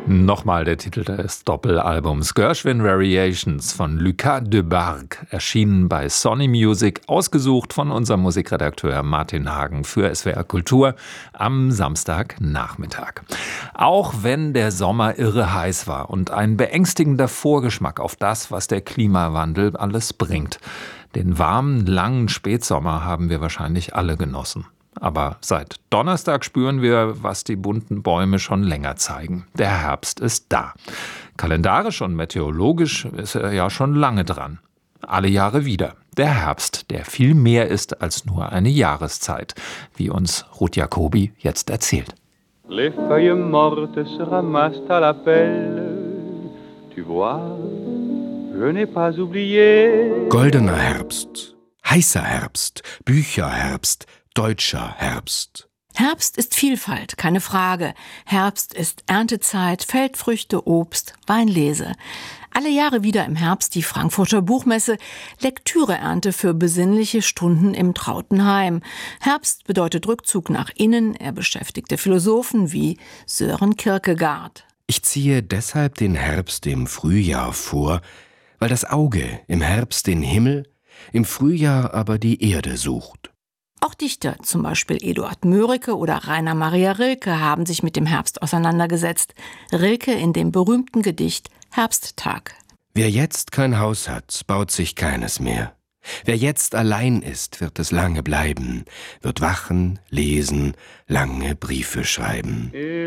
Nochmal der Titel des Doppelalbums Gershwin Variations von Lucas Debargue, erschienen bei Sony Music, ausgesucht von unserem Musikredakteur Martin Hagen für SWR Kultur am Samstagnachmittag. Auch wenn der Sommer irre heiß war und ein beängstigender Vorgeschmack auf das, was der Klimawandel alles bringt. Den warmen, langen Spätsommer haben wir wahrscheinlich alle genossen. Aber seit Donnerstag spüren wir, was die bunten Bäume schon länger zeigen. Der Herbst ist da. Kalendarisch und meteorologisch ist er ja schon lange dran. Alle Jahre wieder. Der Herbst, der viel mehr ist als nur eine Jahreszeit, wie uns Ruth Jacobi jetzt erzählt. Les feuilles mortes se ramassent à la pelle. Tu vois, je n'ai pas oublié. Goldener Herbst, heißer Herbst, Bücherherbst, deutscher Herbst. Herbst ist Vielfalt, keine Frage. Herbst ist Erntezeit, Feldfrüchte, Obst, Weinlese. Alle Jahre wieder im Herbst die Frankfurter Buchmesse, Lektüreernte für besinnliche Stunden im trauten Heim. Herbst bedeutet Rückzug nach innen, er beschäftigte Philosophen wie Søren Kierkegaard. Ich ziehe deshalb den Herbst dem Frühjahr vor, weil das Auge im Herbst den Himmel, im Frühjahr aber die Erde sucht. Auch Dichter, zum Beispiel Eduard Mörike oder Rainer Maria Rilke, haben sich mit dem Herbst auseinandergesetzt. Rilke in dem berühmten Gedicht Herbsttag. Wer jetzt kein Haus hat, baut sich keines mehr. Wer jetzt allein ist, wird es lange bleiben, wird wachen, lesen, lange Briefe schreiben.